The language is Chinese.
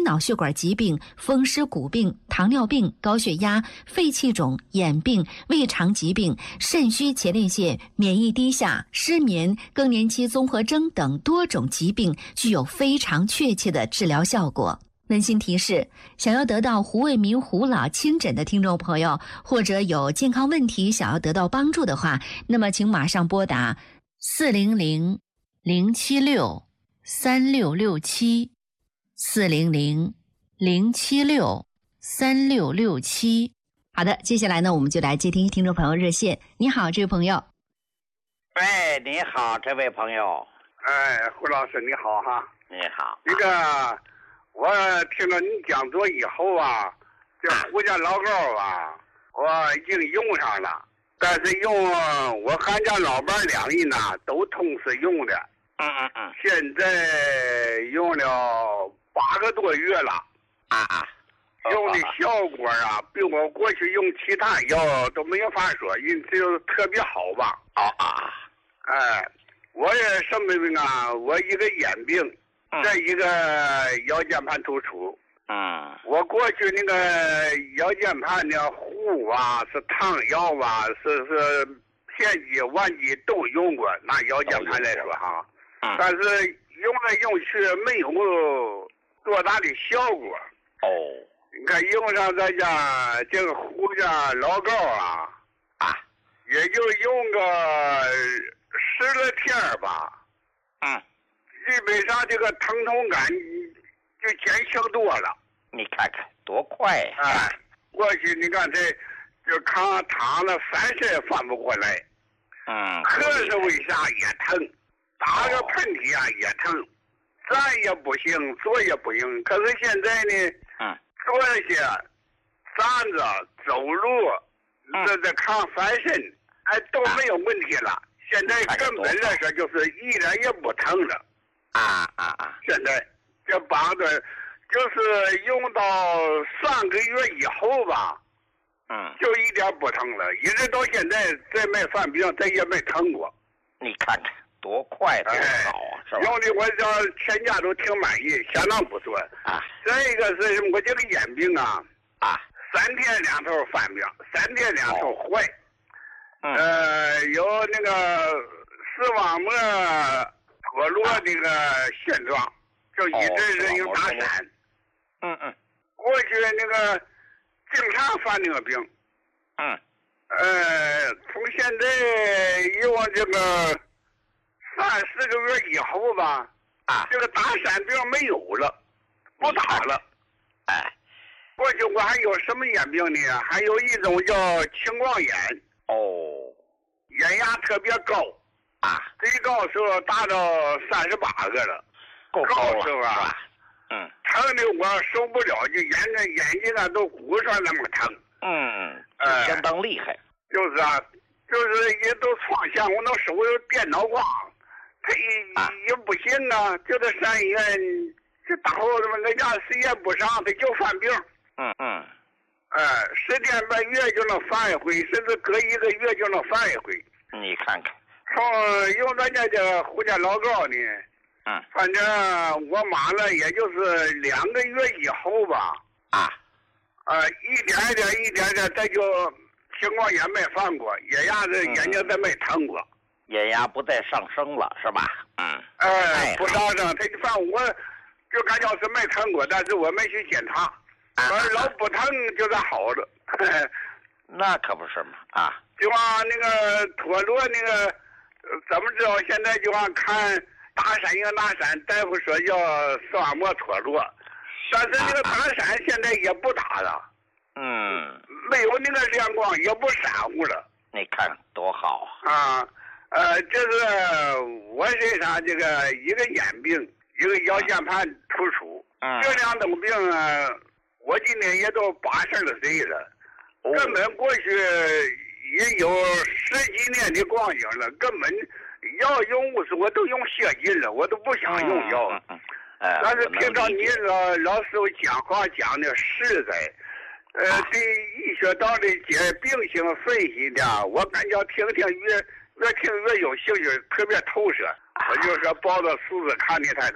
脑血管疾病、风湿骨病、糖尿病、高血压、肺气肿、眼病、胃肠疾病、肾虚前列腺、免疫低下、失眠、更年期综合征等多种疾病，具有非常确切的治疗效果。温馨提示：想要得到胡卫民胡老亲诊的听众朋友，或者有健康问题想要得到帮助的话，那么请马上拨打400-076-3667 400-076-3667。好的，接下来呢，我们就来接听听众朋友热线。你好，这位朋友。 喂，你好，这位朋友。 胡老师你好哈。 你好。 我听了你讲座以后啊，这胡家老膏啊，我已经用上了，但是我俺家老伴两人呢都同时用的。现在用了8个多月了。用的效果啊，比我过去用其他药都没有法说，因此就特别好吧。我也什么病啊？我一个眼病。再一个腰间盘突出。我过去那个腰间盘的护啊，是汤药啊，是片剂、丸剂都用过，拿腰间盘来说哈。但是用来用去没有多大的效果。你看用上咱家这个胡家老膏啊，也就用个10来天吧。基本上这个疼痛感就减轻多了。 你看看多快呀！ 过去你看这就躺了3天翻不过来。咳嗽一下也疼，打个喷嚏啊也疼，站也不行，坐也不行。可是现在呢，坐下站着走路，这抗翻身，都没有问题了。现在根本来说就是一点也不疼了。现在这膀子就是用到3个月以后吧，就一点不疼了，一直到现在再没犯病，再也没疼过。 你看看多快多好啊，是吧？ 用的我叫全家都挺满意，相当不错。再一个是我这个眼病啊，3天2头犯病，3天2头坏。有那个视网膜脱落那个现状，就一直人有打闪。过去那个经常犯那个病。从现在用这个3-4个月以后吧，这个打闪病没有了，不打了。过去我还有什么眼病呢？还有一种叫青光眼。眼压特别高。最高时候达到38个了， 够高时候啊，疼的我受不了，就眼睛啊都鼓上那么疼。 相当厉害。 就是啊，就是也都创伤，我那手有电脑光，他也不行啊，就在上医院，这大伙子们人家谁也不上，他就犯病。10天半月就能犯一回，甚至隔1个月就能犯一回。 你看看。 用咱家这胡家老膏呢，反正我买了也就是2个月以后吧，一点点，再就青光眼没犯过，眼压子眼睛再没疼过， 眼压不再上升了，是吧？ 不上升，他就反正我就感觉是没疼过，但是我没去检查，老不疼就是好了。 那可不是嘛就往那个脱落那个。怎么知道？现在就看打闪应打闪，大夫说叫视网膜脱落，但是那个打闪现在也不打了。没有那个亮光，也不闪乎了。 你看多好这是我身上这个一个眼病，一个腰间盘突出。这2种病啊，我今年也都80多岁了，根本过去。也有10几年的光景了，根本药用物质我都用血尽了，我都不想用药。但是听到你老师傅讲话讲的实在，对医学道理解病情分析的，我感觉听越听越有兴趣，特别透彻。我就说抱着数字看的太